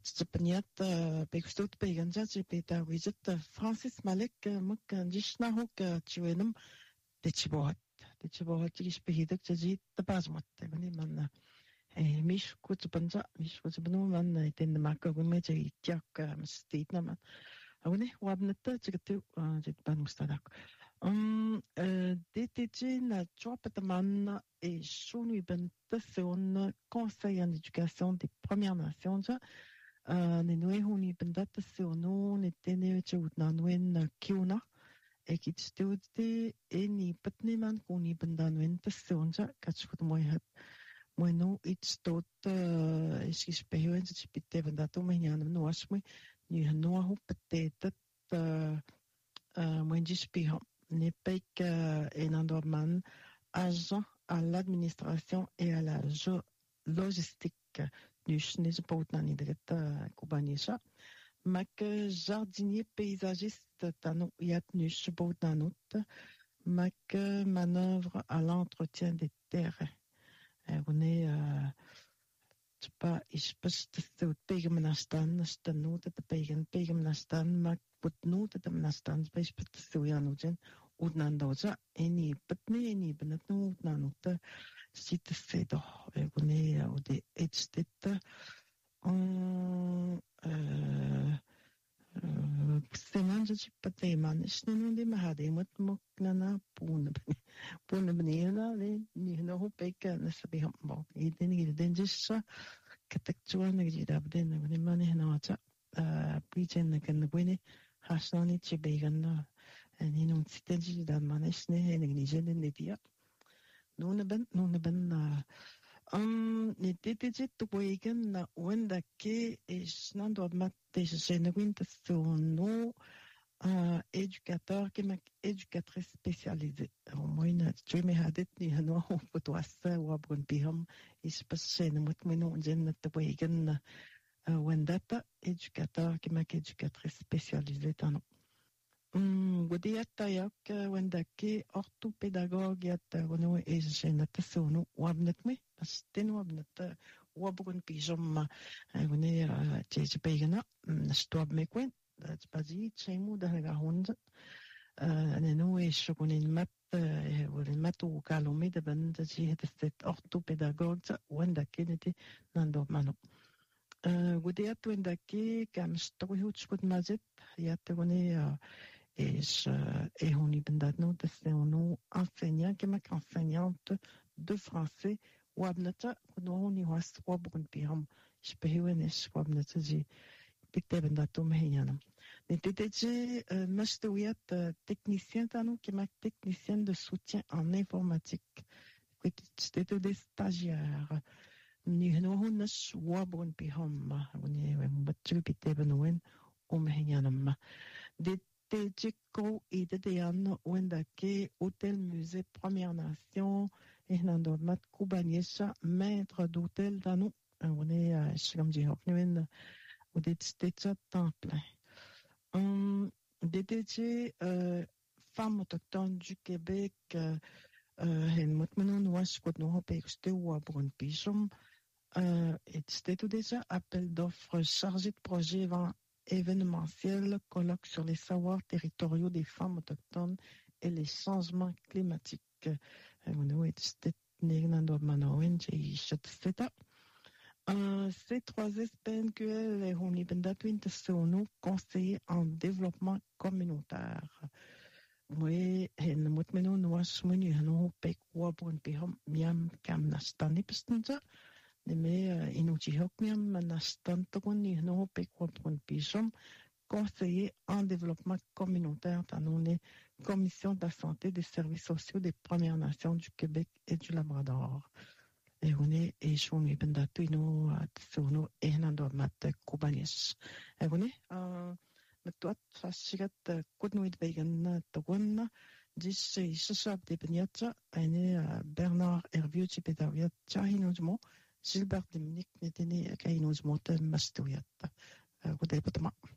Stepaniat bekstot beganja chipeta wizet Francis Malek muk jishna hok chiwenum de chibohat chis behidak jit tabazmat bani man mish kutbanja banu man den makka gumme jit jak mstitna man awne wabnata chigtu jit ban mustadak DTG na chopatman et chounu ben tasson conseil en éducation des Premières Nations Nenue huni bendata seono netene chewutna nuen kiuna ekitstewte eni patneman kuni bendanwen tasonja kachut moyhat moeno itstot eskispeuen chipite bendato menyan no asme ni no hu petetet moenjispiha ne pek enandorman agent à l'administration et à la logistique Nushnes Poutnani de Kubanisha. Mac jardinier paysagiste Tano Yat Nush Poutnanut. Mac manœuvre à l'entretien des terres. On est pas ispest pegemenastan, stanu de pegemenastan, mac putnu de menastan, spespet suyanujen, udnandoza, eni petni, eni benatnu, udnanuta. Site fedo on est au de Edstedt seman je pateman snenu de mahade mot moknana pun benena le ni no hopek na sabiham bo den jissa kataktua na gidabden ne mane na ta pichen na kan bune hasani chibegan ni no sitenji da manesne ne ni jene ne dia Nun ben ne DTG tuwegen na wenda ke is nando mat deze genuine sono éducateur qui m'a éducatrice spécialisée. Au moins tu me hadet ni hano potwasa wa bron biham is pasen mot meno jen tuwegen wenda ta éducateur qui m'a éducatrice spécialisée tano. Gudiata yak wendake orthopédagogue yata wono ejenata sono wabnetme pasten wabneta wabgun pijom wone chepegana stop mekwen that's bazi chemu da hond nenu eshokunin mat wole matu kalome de banda ji het orthopédagogue wendake nete nando mano Gudiat wendake kam stohut skut mazet yata wone et on y bendatno de seono enseignant qui m'a enseignante de français wabnata no ni was wabun piham spehewenes wabnata ji pikte bendato mehianam netete mastoyat technicien tano qui m'a technicien de soutien en informatique c'était des stagiaires ni no hunas wabun piham ni battu pikte benoen mehianam Tejiko et Dedean Wendake, Hôtel Musée Première Nation, et Nando Mat Kubanyesha, maître d'hôtel d'Anou. On est à Shigamji Hopnuen, ou des Stécha temps plein. DTG, femmes autochtones du Québec, en Motmenon, Ouashkot, no Hopekste, ou à Brun Pichum, et c'était tout déjà appel d'offres chargé de projet événementiel, colloque sur les savoirs territoriaux des femmes autochtones et les changements climatiques. C3SPNQL est conseiller en développement communautaire. Oui, en motmeno noas menu hano pek wabun piham miam kam nastani pestnja. Mais inutihok miam nastantogon ni hano pek wabun pisham conseiller en développement communautaire dans les commissions de la santé des services sociaux des Premières Nations du Québec et du Labrador. Et on est échoué bendato ino sono enando mat kubanes. Et on est Matuat fasigat kudnuit vegan togon dis isasab de penyatra ene Bernard Hervieux chipetaviat chahinojmo Gilbert Dominique netene kahinojmo te mastoyat. Godepatma.